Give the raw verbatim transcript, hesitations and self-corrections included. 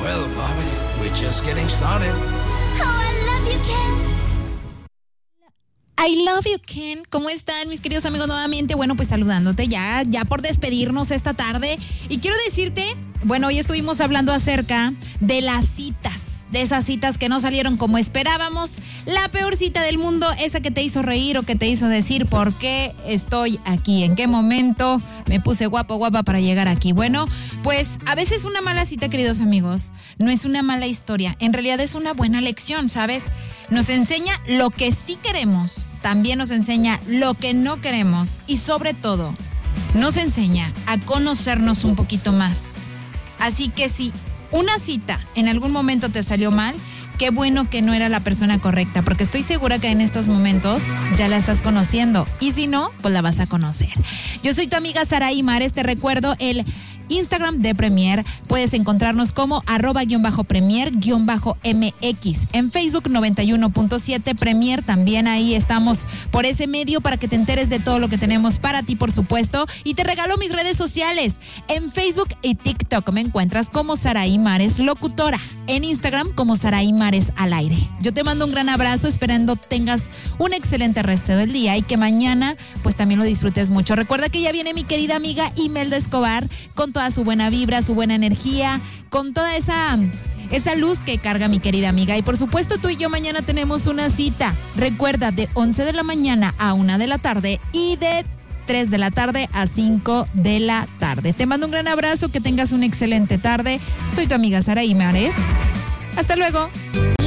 Well, Bobby, we're just getting started. Oh, I love you, Ken. I love you, Ken. ¿Cómo están, mis queridos amigos? Nuevamente, bueno, pues saludándote ya, ya por despedirnos esta tarde. Y quiero decirte, bueno, hoy estuvimos hablando acerca de las citas, de esas citas que no salieron como esperábamos. La peor cita del mundo, esa que te hizo reír o que te hizo decir por qué estoy aquí, en qué momento me puse guapo, guapa para llegar aquí. Bueno, pues a veces una mala cita, queridos amigos, no es una mala historia. En realidad es una buena lección, ¿sabes? Nos enseña lo que sí queremos, también nos enseña lo que no queremos y sobre todo nos enseña a conocernos un poquito más. Así que si una cita en algún momento te salió mal, qué bueno que no era la persona correcta, porque estoy segura que en estos momentos ya la estás conociendo y si no, pues la vas a conocer. Yo soy tu amiga Saraí Mares, te recuerdo el Instagram de Premier, puedes encontrarnos como arroba guión bajo Premier guión bajo M X, en Facebook noventa y uno punto siete Premier, también ahí estamos por ese medio para que te enteres de todo lo que tenemos para ti, por supuesto, y te regalo mis redes sociales, en Facebook y TikTok me encuentras como Saraí Mares Locutora, en Instagram como Saraí Mares al aire. Yo te mando un gran abrazo, esperando tengas un excelente resto del día y que mañana pues también lo disfrutes mucho. Recuerda que ya viene mi querida amiga Imelda Escobar con toda su buena vibra, su buena energía, con toda esa, esa luz que carga mi querida amiga. Y por supuesto tú y yo mañana tenemos una cita. Recuerda, de once de la mañana a una de la tarde y de tres de la tarde a cinco de la tarde. Te mando un gran abrazo, que tengas una excelente tarde. Soy tu amiga Saraí Mares. Hasta luego.